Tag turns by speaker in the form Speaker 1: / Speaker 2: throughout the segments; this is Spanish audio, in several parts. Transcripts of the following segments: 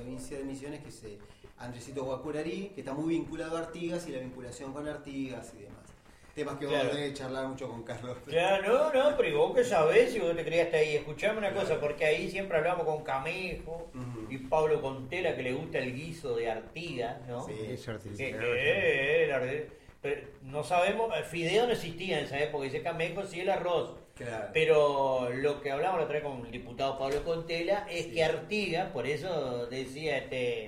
Speaker 1: provincia de Misiones, que es Andresito Guacurarí, que está muy vinculado a Artigas y la vinculación con Artigas y demás. Temas que vamos a tener que charlar mucho con Carlos.
Speaker 2: Claro, no, pero vos que sabés, si vos te criaste ahí, escuchame una cosa, porque ahí siempre hablamos con Camejo y Pablo Contela, que le gusta el guiso de Artigas, ¿no?
Speaker 1: Sí,
Speaker 3: es Artigas.
Speaker 2: Pero no sabemos, Fideo no existía en esa época, dice Camejo, sí el arroz.
Speaker 1: Claro.
Speaker 2: Pero lo que hablamos la otra vez con el diputado Pablo Contela es que Artigas, por eso decía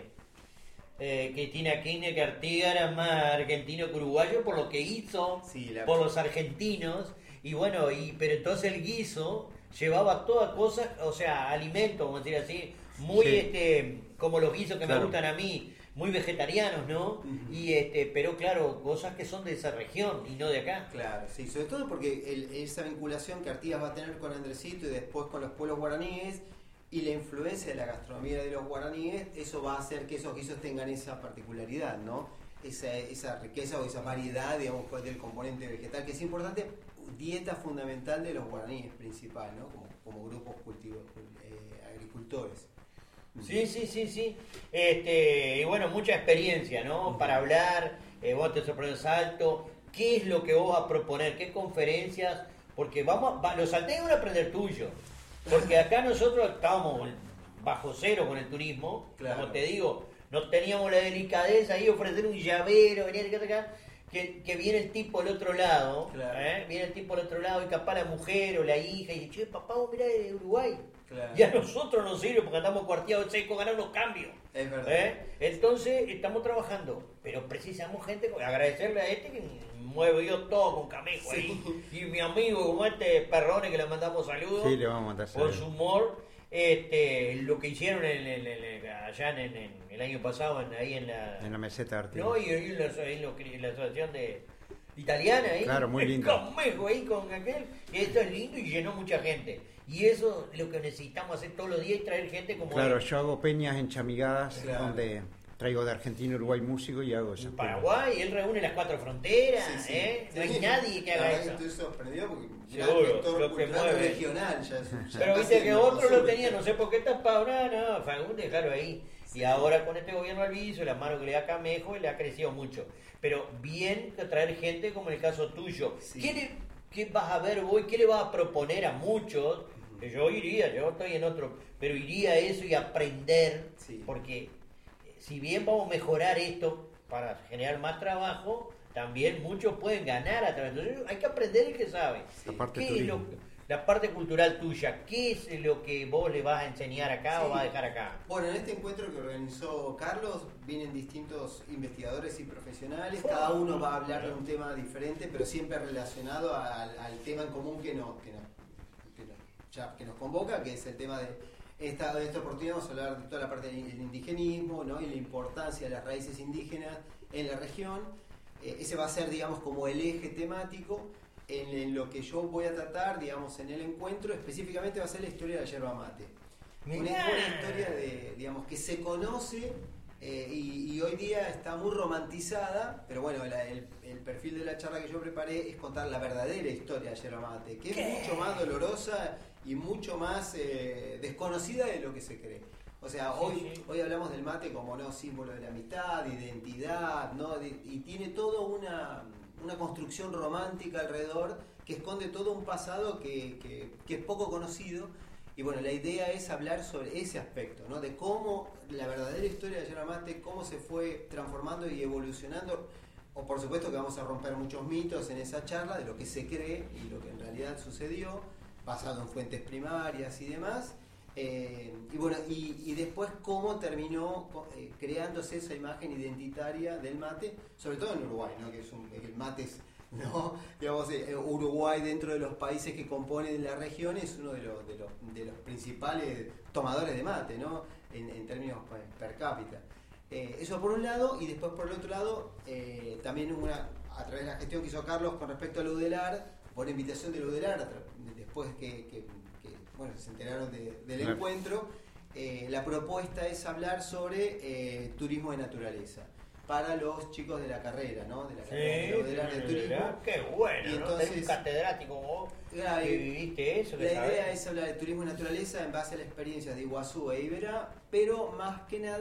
Speaker 2: Cristina Kirchner que Artigas era más argentino que uruguayo por lo que hizo, por los argentinos, y bueno, pero entonces el guiso llevaba todas cosas, o sea, alimentos, vamos a decir así, muy como los guisos que me gustan a mí, muy vegetarianos, ¿no? Y pero claro, cosas que son de esa región y no de acá.
Speaker 1: Claro, sí, sobre todo porque esa vinculación que Artigas va a tener con Andresito y después con los pueblos guaraníes y la influencia de la gastronomía de los guaraníes, eso va a hacer que esos guisos tengan esa particularidad, ¿no? Esa riqueza o esa variedad, digamos, del componente vegetal, que es importante, dieta fundamental de los guaraníes principal, ¿no? Como grupos agricultores.
Speaker 2: Sí. Y bueno, mucha experiencia, ¿no? Para hablar, vos te sorprendes Salto, ¿qué es lo que vos vas a proponer? ¿Qué conferencias? Porque los salteños van a aprender tuyo. Porque acá nosotros estábamos bajo cero con el turismo, como te digo, no teníamos la delicadeza ahí ofrecer un llavero, venir acá, que viene el tipo del otro lado, viene el tipo del otro lado y capaz la mujer o la hija y dice, che, papá, vos mirá de Uruguay. Claro. Y a nosotros nos sirve porque andamos cuarteados secos, ganar los cambios.
Speaker 1: Es verdad.
Speaker 2: Entonces estamos trabajando, pero precisamos gente, agradecerle a que muevo yo todo con Camejo ahí. Y mi amigo, como Perrone, que le mandamos saludos.
Speaker 3: Sí, le vamos a mandar saludos.
Speaker 2: Por su humor. Lo que hicieron allá en el año pasado, ahí en la
Speaker 3: meseta de Artigas.
Speaker 2: No, y en la asociación italiana ahí.
Speaker 3: Claro, muy lindo.
Speaker 2: Camejo ahí con aquel. Esto es lindo y llenó mucha gente. Y eso es lo que necesitamos hacer todos los días y traer gente como
Speaker 3: Claro, yo hago peñas enchamigadas donde traigo de Argentina, Uruguay músico y hago eso.
Speaker 2: Paraguay, él reúne las 4 fronteras, No hay nadie que haga eso.
Speaker 1: Estoy sorprendido porque ya
Speaker 2: seguro,
Speaker 1: lo que mueve regional ya
Speaker 2: pero viste que otro lo tenía, no sé por qué tapado, no, Fagundes, dejarlo ahí. Y ahora con este gobierno Alviso, la mano que le da Camejo, le ha crecido mucho. Pero bien que traer gente como en el caso tuyo. ¿Qué vas a ver vos? ¿Qué le vas a proponer a muchos? Que yo estoy en otro, pero iría a eso y aprender, porque si bien vamos a mejorar esto para generar más trabajo, también muchos pueden ganar a través de eso. Hay que aprender el que sabe. La parte cultural tuya, ¿qué es lo que vos le vas a enseñar acá o vas a dejar acá?
Speaker 1: Bueno, en este encuentro que organizó Carlos vienen distintos investigadores y profesionales, cada uno va a hablar de un tema diferente, pero siempre relacionado al tema en común que nos convoca, que es el tema de esta oportunidad. Vamos a hablar de toda la parte del indigenismo, ¿no? Y la importancia de las raíces indígenas en la región. Ese va a ser, digamos, como el eje temático. En lo que yo voy a tratar, digamos, en el encuentro, específicamente va a ser la historia de la yerba mate. Una historia digamos, que se conoce y hoy día está muy romantizada, pero bueno, el perfil de la charla que yo preparé es contar la verdadera historia de la yerba mate, que es mucho más dolorosa y mucho más desconocida de lo que se cree. O sea, hoy hablamos del mate como símbolo de la amistad, de identidad, y tiene toda una construcción romántica alrededor que esconde todo un pasado que es poco conocido. Y bueno, la idea es hablar sobre ese aspecto, ¿no? De cómo la verdadera historia de la yerba mate, cómo se fue transformando y evolucionando. O por supuesto que vamos a romper muchos mitos en esa charla de lo que se cree y lo que en realidad sucedió, basado en fuentes primarias y demás. Y bueno, y después cómo terminó creándose esa imagen identitaria del mate, sobre todo en Uruguay, ¿no? Que el mate es, ¿no? Digamos, Uruguay, dentro de los países que componen la región, es uno de los principales tomadores de mate, ¿no? En términos per cápita. Eso por un lado, y después por el otro lado, también a través de la gestión que hizo Carlos con respecto al UDELAR, por invitación del UDELAR, después que se enteraron del encuentro, la propuesta es hablar sobre turismo de naturaleza para los chicos de la carrera, ¿no? De la carrera de turismo.
Speaker 2: Qué bueno,
Speaker 1: y entonces,
Speaker 2: ¿no? Un catedrático vos que viviste eso.
Speaker 1: La idea es hablar de turismo de naturaleza en base a la experiencia de Iguazú e Iberá, pero más que nada